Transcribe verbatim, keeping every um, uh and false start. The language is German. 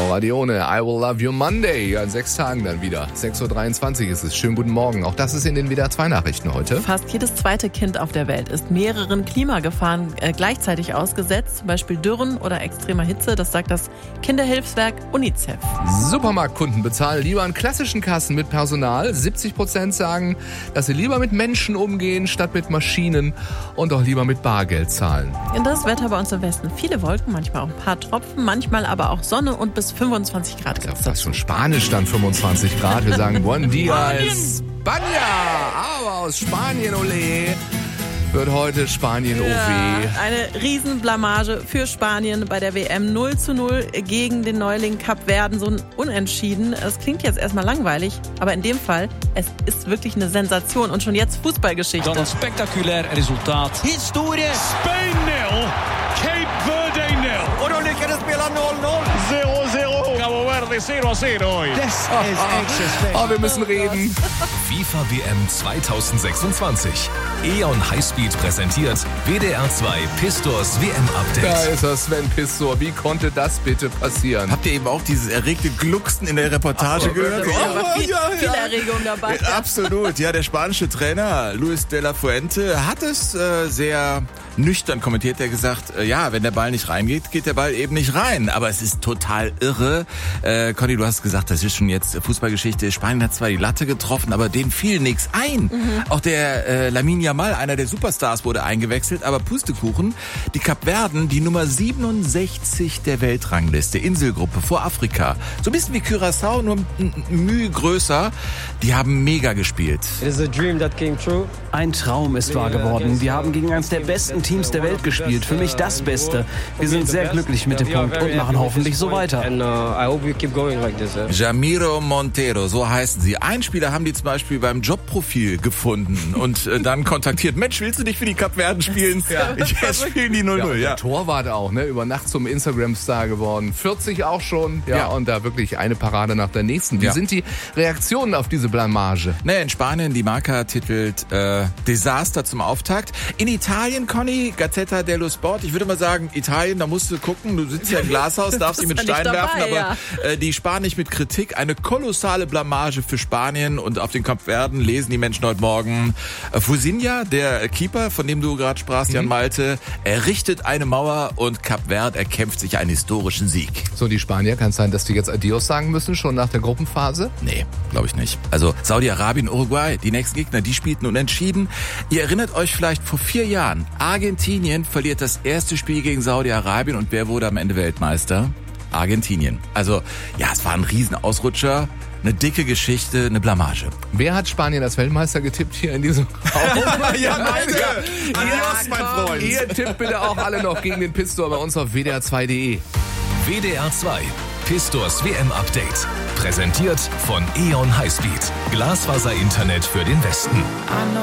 Laura Dione, I Will Love You Monday. Ja, in sechs Tagen dann wieder. sechs Uhr dreiundzwanzig ist es. Schönen guten Morgen. Auch das ist in den W D R zwei Nachrichten heute. Fast jedes zweite Kind auf der Welt ist mehreren Klimagefahren äh, gleichzeitig ausgesetzt. Zum Beispiel Dürren oder extremer Hitze. Das sagt das Kinderhilfswerk UNICEF. Supermarktkunden bezahlen lieber an klassischen Kassen mit Personal. siebzig Prozent sagen, dass sie lieber mit Menschen umgehen, statt mit Maschinen und auch lieber mit Bargeld zahlen. In das Wetter bei uns im Westen. Viele Wolken, manchmal auch ein paar Tropfen, manchmal aber auch Sonne und bis fünfundzwanzig Grad. Ja, fast schon Spanisch dann fünfundzwanzig Grad. Wir sagen Buen dia España. Aber aus Spanien, ole, wird heute Spanien O W. Ja, eine Riesenblamage für Spanien bei der W M. null zu null gegen den Neuling Kapverden, so ein Unentschieden. Es klingt jetzt erstmal langweilig, aber in dem Fall, es ist wirklich eine Sensation und schon jetzt Fußballgeschichte. Dan een spectaculair resultaat. Historie. Spain nil, Cape Verde nil. Och då lyckades spela noll noll. zero zero. Cabo Verde zero a zero. Das ist extra special. Oh, wir müssen reden. FIFA W M zweitausendsechsundzwanzig. E ON Highspeed präsentiert W D R zwei Pistors W Da M-Update. ist er, Sven Pistor. Wie konnte das bitte passieren? Habt ihr eben auch dieses erregte Glucksen in der Reportage Ach, gehört? wirklich? Da war viel, ja, viel ja. Erregung dabei. Ja, absolut. Ja, der spanische Trainer Luis de la Fuente hat es äh, sehr nüchtern kommentiert. Er gesagt, äh, ja, wenn der Ball nicht reingeht, geht der Ball eben nicht rein. Aber es ist total irre. Äh, Conny, du hast gesagt, das ist schon jetzt Fußballgeschichte. Spanien hat zwar die Latte getroffen, aber denen fiel nichts ein. Mhm. Auch der äh, Lamine Yamal, einer der Superstars, wurde eingewechselt. Aber Pustekuchen, die Kapverden, die Nummer siebenundsechzig der Weltrangliste, Inselgruppe vor Afrika. So ein bisschen wie Curaçao, nur ein Mühe größer. Die haben mega gespielt. Ein Traum ist wahr geworden. Wir haben gegen eines der besten Teams der Welt gespielt. Für mich das Beste. Wir sind sehr glücklich mit dem Punkt und machen hoffentlich so weiter. Jamiro Montero, so heißen sie. Einen Spieler haben die zum Beispiel beim Jobprofil gefunden und äh, dann kontaktiert. Mensch, willst du nicht für die Kapverden spielen? Ja. Ich, jetzt spielen die null null. Ja, Ja, der Torwart auch, ne? Über Nacht zum Instagram-Star geworden. vierzig auch schon. Ja, Ja. und da wirklich eine Parade nach der nächsten. Wie Ja. sind die Reaktionen auf diese Blamage? Ne, in Spanien, die Marca titelt äh, Desaster zum Auftakt. In Italien, Conny, Gazzetta dello Sport. Ich würde mal sagen, Italien, da musst du gucken. Du sitzt ja im Glashaus, darfst sie mit bist ja Steinen nicht werfen, dabei, aber äh, die sparen nicht mit Kritik. Eine kolossale Blamage für Spanien und auf den Kapverden lesen die Menschen heute Morgen. Äh, Fusinha, der Keeper, von dem du gerade sprachst, Jan Malte, errichtet eine Mauer und Kapverd erkämpft sich einen historischen Sieg. So, die Spanier, kann es sein, dass die jetzt Adios sagen müssen, schon nach der Gruppenphase? Nee, glaube ich nicht. Also Saudi-Arabien, Uruguay, die nächsten Gegner, die spielten unentschieden. Ihr erinnert euch vielleicht vor vier Jahren, Argentinien verliert das erste Spiel gegen Saudi-Arabien und wer wurde am Ende Weltmeister? Argentinien. Also ja, es war ein Riesenausrutscher, eine dicke Geschichte, eine Blamage. Wer hat Spanien als Weltmeister getippt hier in diesem Raum? Ja, Malte. Adios, mein Freund. Ihr tippt bitte auch alle noch gegen den Pistor bei uns auf W D R zwei punkt de. W D R zwei Pistors W M-Update. Präsentiert von E ON Highspeed. Glasfaser-Internet für den Westen.